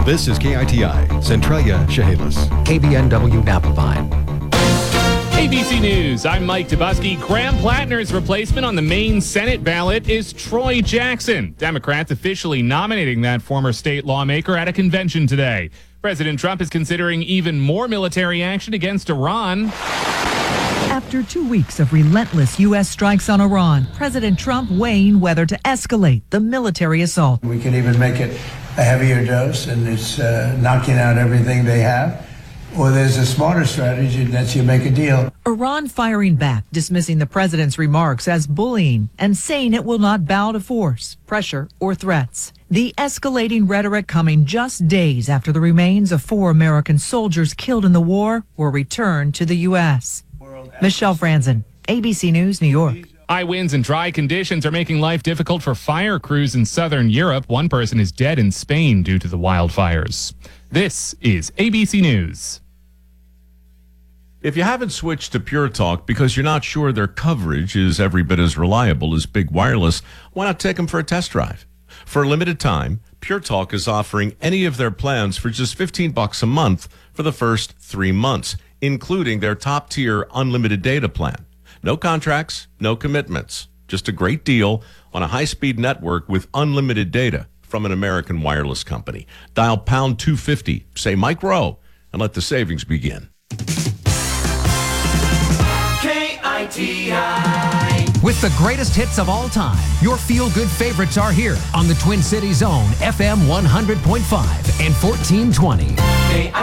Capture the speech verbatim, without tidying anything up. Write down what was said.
This is K I T I, Centralia, Chehalis. K B N W Napa Vine. A B C News, I'm Mike Dubusky. Graham Plattner's replacement on the Maine Senate ballot is Troy Jackson. Democrats officially nominating that former state lawmaker at a convention today. President Trump is considering even more military action against Iran. After two weeks of relentless U S strikes on Iran, President Trump weighing whether to escalate the military assault. We can even make it a heavier dose, and it's uh, knocking out everything they have. Or there's a smarter strategy, and that's you make a deal. Iran firing back, dismissing the president's remarks as bullying and saying it will not bow to force, pressure, or threats. The escalating rhetoric coming just days after the remains of four American soldiers killed in the war were returned to the U S. Michelle Franzen, A B C News, New York. High winds and dry conditions are making life difficult for fire crews in southern Europe. One person is dead in Spain due to the wildfires. This is A B C News. If you haven't switched to Pure Talk because you're not sure their coverage is every bit as reliable as Big Wireless, why not take them for a test drive? For a limited time, Pure Talk is offering any of their plans for just fifteen bucks a month for the first three months, including their top-tier unlimited data plan. No contracts, no commitments. Just a great deal on a high-speed network with unlimited data from an American wireless company. Dial pound two fifty, say Mike Rowe, and let the savings begin. K I T I. With the greatest hits of all time, your feel-good favorites are here on the Twin Cities own F M one hundred point five and fourteen twenty. K I T I.